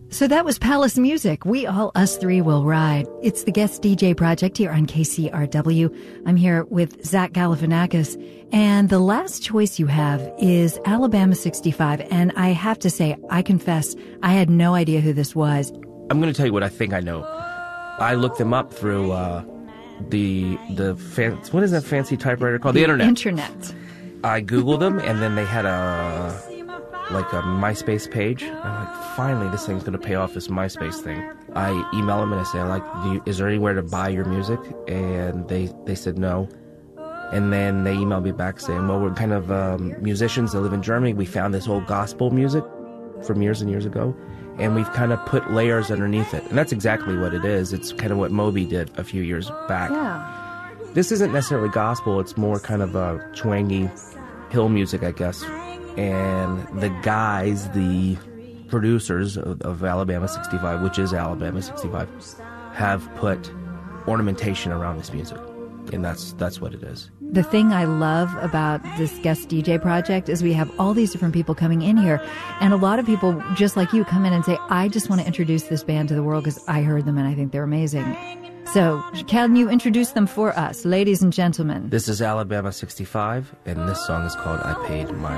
So that was Palace Music. We All Us Three Will Ride. It's the Guest DJ Project here on KCRW. I'm here with Zach Galifianakis. And the last choice you have is Alabama 65. And I have to say, I confess, I had no idea who this was. I'm going to tell you what I think I know. I looked them up through what is that fancy typewriter called? The Internet. I Googled them, and then they had a MySpace page. I'm like, finally, this thing's going to pay off, this MySpace thing. I email them and I say, is there anywhere to buy your music? And they said no. And then they emailed me back saying, well, we're kind of musicians that live in Germany. We found this old gospel music from years and years ago, and we've kind of put layers underneath it. And that's exactly what it is. It's kind of what Moby did a few years back. Yeah. This isn't necessarily gospel. It's more kind of a twangy hill music, I guess. And the guys, the producers of Alabama 65, which is Alabama 65, have put ornamentation around this music. And that's what it is. The thing I love about this Guest DJ Project is we have all these different people coming in here. And a lot of people, just like you, come in and say, I just want to introduce this band to the world because I heard them and I think they're amazing. So can you introduce them for us, ladies and gentlemen? This is Alabama 65, and this song is called I Paid My